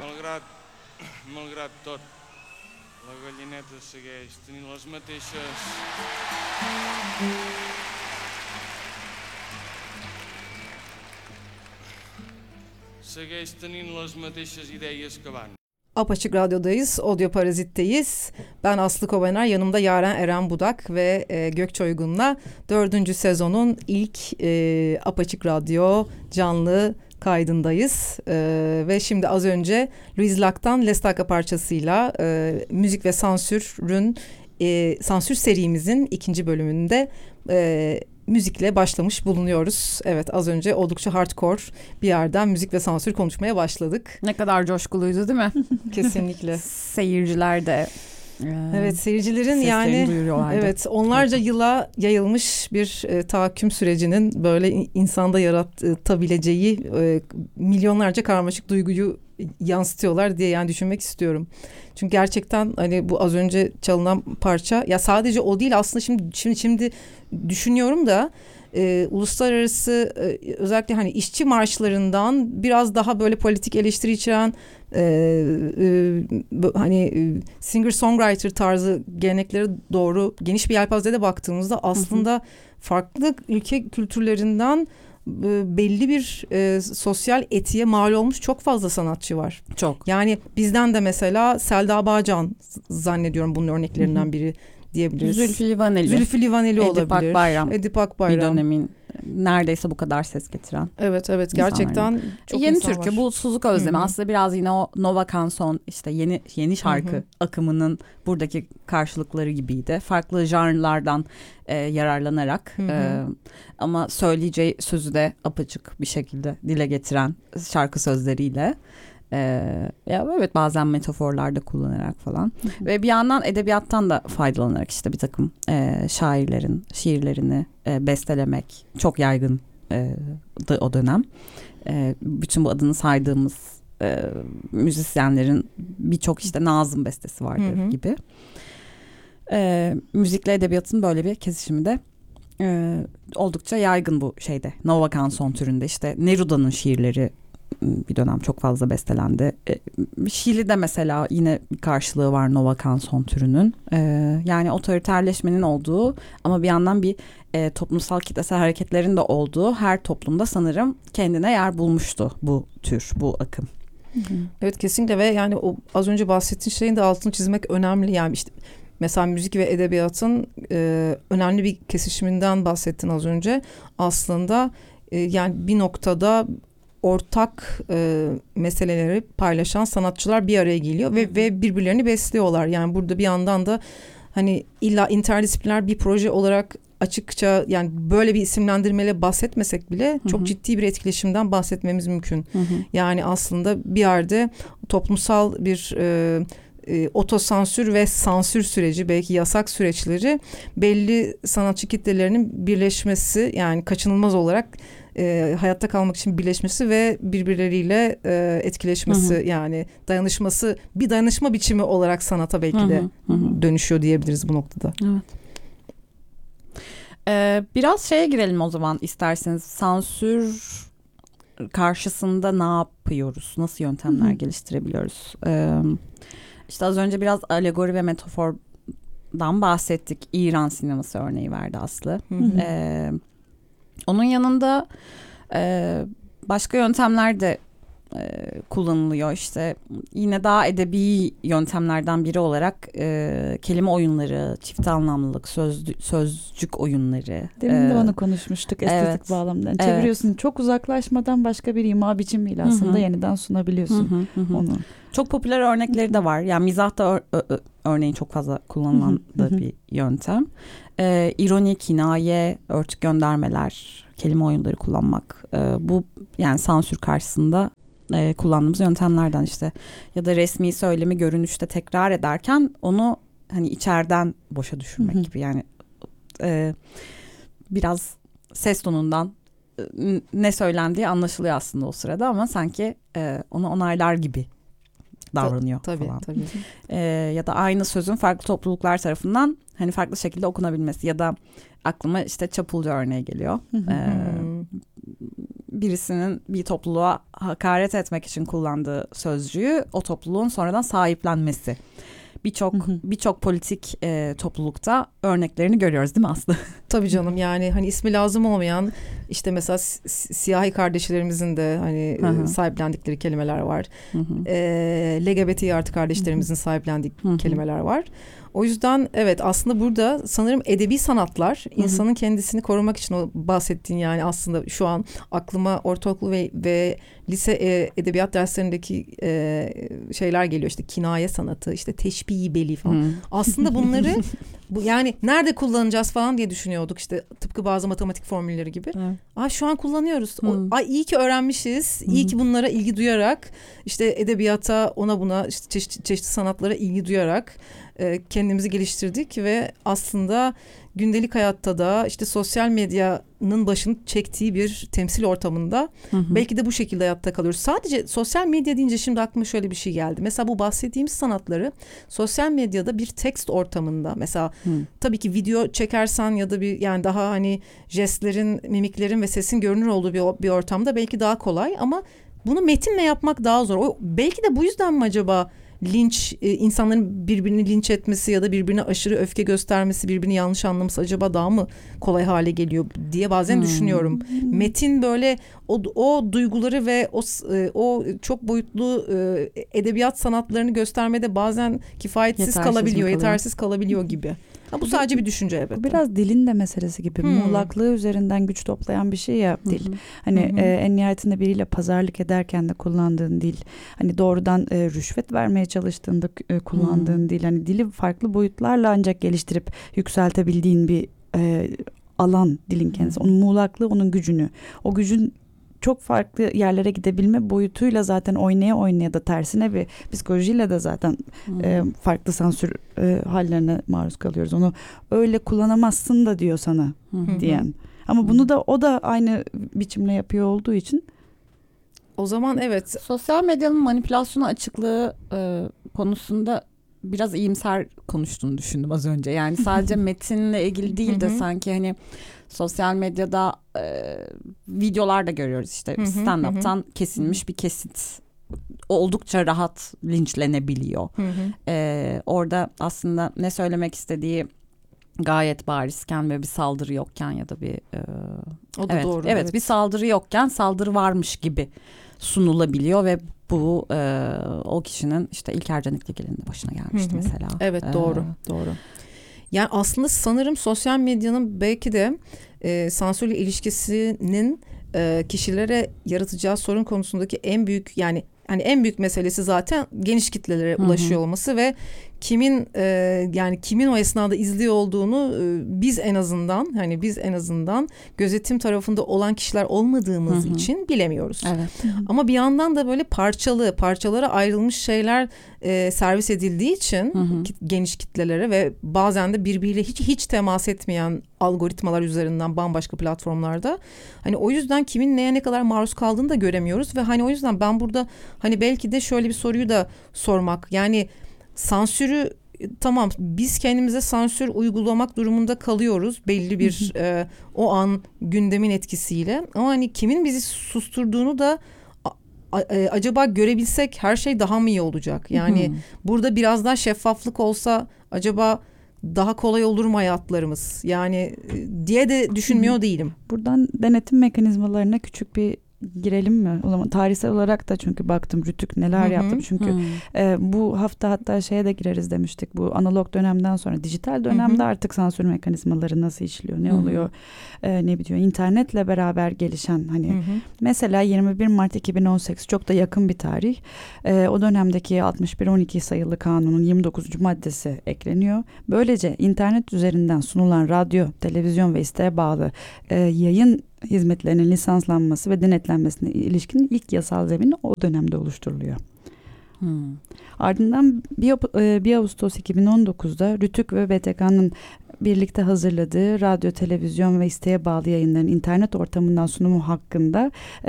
malgrat tot, la gallineta segueix tenint les mateixes... segueix tenint les mateixes idees que abans. Apaçık Radyo'dayız, Audio Parazit'teyiz. Ben Aslı Kovener, yanımda Yaren Eren Budak ve Gökçe Uygun'la 4. sezonun ilk Apaçık Radyo canlı kaydındayız. Ve şimdi az önce Louise Lacque'tan Lestaka parçasıyla müzik ve sansür serimizin 2. bölümünde müzikle başlamış bulunuyoruz. Evet, az önce oldukça hardcore bir yerden müzik ve sansür konuşmaya başladık. Ne kadar coşkuluydu değil mi? Kesinlikle. Seyirciler de evet, seyircilerin yani evet onlarca yıla yayılmış bir tahakküm sürecinin böyle insanda yaratabileceği milyonlarca karmaşık duyguyu yansıtıyorlar diye yani düşünmek istiyorum. Çünkü gerçekten hani bu az önce çalınan parça ya sadece o değil aslında şimdi düşünüyorum da uluslararası özellikle hani işçi marşlarından biraz daha böyle politik eleştiri içeren hani singer-songwriter tarzı geleneklere doğru geniş bir yelpazede baktığımızda aslında farklı ülke kültürlerinden belli bir sosyal etiğe mal olmuş çok fazla sanatçı var. Çok. Yani bizden de mesela Selda Bağcan zannediyorum bunun örneklerinden biri diyebiliriz. Zülfü Livaneli. Zülfü Livaneli olabilir. Edip Akbayram. Bir dönemin neredeyse bu kadar ses getiren. Evet gerçekten çok yeni insan türkü var. bu Suzuk Özlemi aslında biraz yine o Nova Canson işte yeni şarkı akımının buradaki karşılıkları gibiydi. Farklı janrlardan yararlanarak ama söyleyeceği sözü de apaçık bir şekilde dile getiren şarkı sözleriyle. Ya evet bazen metaforlarda kullanarak falan ve bir yandan edebiyattan da faydalanarak işte bir takım şairlerin şiirlerini bestelemek çok yaygın o dönem. Bütün bu adını saydığımız müzisyenlerin birçok işte Nazım bestesi vardır gibi. Müzikle edebiyatın böyle bir kesişimi de oldukça yaygın bu şeyde. Nova Canson türünde işte Neruda'nın şiirleri bir dönem çok fazla bestelendi. Şili'de mesela yine bir karşılığı var Nova Canson türünün. Yani otoriterleşmenin olduğu ama bir yandan bir toplumsal kitlesel hareketlerin de olduğu her toplumda sanırım kendine yer bulmuştu bu tür, bu akım. Evet kesinlikle ve yani o az önce bahsettiğin şeyin de altını çizmek önemli. Yani işte mesela müzik ve edebiyatın önemli bir kesişiminden bahsettin az önce. Aslında yani bir noktada ortak meseleleri paylaşan sanatçılar bir araya geliyor ve birbirlerini besliyorlar. Yani burada bir yandan da hani illa interdisipliner bir proje olarak açıkça yani böyle bir isimlendirmeyle bahsetmesek bile çok ciddi bir etkileşimden bahsetmemiz mümkün. Yani aslında bir yerde toplumsal bir otosansür ve sansür süreci belki yasak süreçleri belli sanatçı kitlelerinin birleşmesi yani kaçınılmaz olarak hayatta kalmak için birleşmesi ve birbirleriyle etkileşmesi yani dayanışması bir dayanışma biçimi olarak sanata belki de dönüşüyor diyebiliriz bu noktada. Evet. Biraz şeye girelim o zaman isterseniz sansür karşısında ne yapıyoruz? Nasıl yöntemler geliştirebiliyoruz? İşte az önce biraz alegori ve metafordan bahsettik. İran sineması örneği verdi Aslı. Onun yanında başka yöntemler de kullanılıyor. İşte yine daha edebi yöntemlerden biri olarak kelime oyunları, çift anlamlılık, sözcük oyunları. Demin de onu konuşmuştuk estetik bağlamdan. Çeviriyorsun çok uzaklaşmadan başka bir ima biçimiyle aslında yeniden sunabiliyorsun onu. Çok popüler örnekleri de var. Yani mizahta örneğin çok fazla kullanılan da bir yöntem. İroni, kinaye, örtük göndermeler, kelime oyunları kullanmak. Bu yani sansür karşısında kullandığımız yöntemlerden işte. Ya da resmi söylemi görünüşte tekrar ederken onu hani içeriden boşa düşürmek gibi. Yani biraz ses tonundan ne söylendiği anlaşılıyor aslında o sırada ama sanki onu onaylar gibi davranıyor falan. Tabii. Ya da aynı sözün farklı topluluklar tarafından hani farklı şekilde okunabilmesi ya da aklıma işte Çapulcu örneği geliyor. birisinin bir topluluğa hakaret etmek için kullandığı sözcüğü o topluluğun sonradan sahiplenmesi. Birçok politik toplulukta örneklerini görüyoruz değil mi Aslı? Tabii canım, yani hani ismi lazım olmayan işte mesela siyahi kardeşlerimizin de hani sahiplendikleri kelimeler var. LGBT artı kardeşlerimizin sahiplendiği kelimeler var. O yüzden evet, aslında burada sanırım edebi sanatlar insanın kendisini korumak için, o bahsettiğin yani aslında şu an aklıma ortaokul ve lise edebiyat derslerindeki şeyler geliyor, işte kinaye sanatı, işte teşbih-i beli falan. Aslında bunları yani nerede kullanacağız falan diye düşünüyorduk, işte tıpkı bazı matematik formülleri gibi. Şu an kullanıyoruz. İyi ki öğrenmişiz. İyi ki bunlara ilgi duyarak, işte edebiyata, ona buna, işte çeşitli sanatlara ilgi duyarak kendimizi geliştirdik ve aslında gündelik hayatta da işte sosyal medyanın başını çektiği bir temsil ortamında belki de bu şekilde hayatta kalıyoruz. Sadece sosyal medya deyince şimdi aklıma şöyle bir şey geldi. Mesela bu bahsettiğimiz sanatları sosyal medyada bir tekst ortamında, mesela tabii ki video çekersen ya da bir yani daha hani jestlerin, mimiklerin ve sesin görünür olduğu bir ortamda belki daha kolay, ama bunu metinle yapmak daha zor. Belki de bu yüzden mi acaba insanların birbirini linç etmesi ya da birbirine aşırı öfke göstermesi, birbirini yanlış anlaması acaba daha mı kolay hale geliyor diye bazen düşünüyorum. Metin böyle o duyguları ve o çok boyutlu edebiyat sanatlarını göstermede bazen yetersiz kalabiliyor gibi. Bu sadece bir düşünce, evet. Bu biraz dilin de meselesi gibi. Muğlaklığı üzerinden güç toplayan bir şey ya dil. Hani en nihayetinde biriyle pazarlık ederken de kullandığın dil. Hani doğrudan rüşvet vermeye çalıştığında kullandığın dil. Hani dili farklı boyutlarla ancak geliştirip yükseltebildiğin bir alan dilin kendisi. Onun muğlaklığı, onun gücünü. O gücün çok farklı yerlere gidebilme boyutuyla zaten oynaya da tersine bir psikolojiyle de zaten farklı sansür hallerine maruz kalıyoruz. Onu öyle kullanamazsın da diyor sana diyen. Ama bunu da o da aynı biçimle yapıyor olduğu için. O zaman evet. Sosyal medyanın manipülasyona açıklığı konusunda biraz iyimser konuştuğunu düşündüm az önce. Yani sadece metinle ilgili değil de sanki hani sosyal medyada videolar da görüyoruz, işte stand-up'tan kesilmiş bir kesit oldukça rahat linçlenebiliyor. Orada aslında ne söylemek istediği gayet barizken ve bir saldırı yokken ya da bir o da doğru. Evet, bir saldırı yokken saldırı varmış gibi sunulabiliyor ve bu o kişinin işte İlker Canikligil'in de başına gelmişti mesela. Evet, doğru. Yani aslında sanırım sosyal medyanın belki de sansürle ilişkisinin kişilere yaratacağı sorun konusundaki en büyük, yani hani en büyük meselesi zaten geniş kitlelere ulaşıyor olması ve kimin o esnada izliyor olduğunu biz en azından gözetim tarafında olan kişiler olmadığımız için bilemiyoruz. Evet. Ama bir yandan da böyle parçalara ayrılmış şeyler servis edildiği için geniş kitlelere ve bazen de birbiriyle hiç temas etmeyen algoritmalar üzerinden bambaşka platformlarda, hani o yüzden kimin neye ne kadar maruz kaldığını da göremiyoruz ve hani o yüzden ben burada hani belki de şöyle bir soruyu da sormak, yani sansürü, tamam biz kendimize sansür uygulamak durumunda kalıyoruz belli bir o an gündemin etkisiyle, ama hani kimin bizi susturduğunu da acaba görebilsek her şey daha mı iyi olacak? Yani burada biraz daha şeffaflık olsa acaba daha kolay olur mu hayatlarımız? Yani diye de düşünmüyor değilim. Buradan denetim mekanizmalarına küçük bir girelim mi? O zaman tarihsel olarak da çünkü baktım Rütük neler yaptı. Çünkü bu hafta hatta şeye de gireriz demiştik. Bu analog dönemden sonra dijital dönemde artık sansür mekanizmaları nasıl işliyor? Ne oluyor? Ne bitiyor? İnternetle beraber gelişen hani mesela 21 Mart 2018 çok da yakın bir tarih. O dönemdeki 61-12 sayılı kanunun 29. maddesi ekleniyor. Böylece internet üzerinden sunulan radyo, televizyon ve isteğe bağlı yayın hizmetlerinin lisanslanması ve denetlenmesine ilişkin ilk yasal zemin o dönemde oluşturuluyor. Ardından 1 Ağustos 2019'da Rütük ve BTK'nın birlikte hazırladığı radyo, televizyon ve isteğe bağlı yayınların internet ortamından sunumu hakkında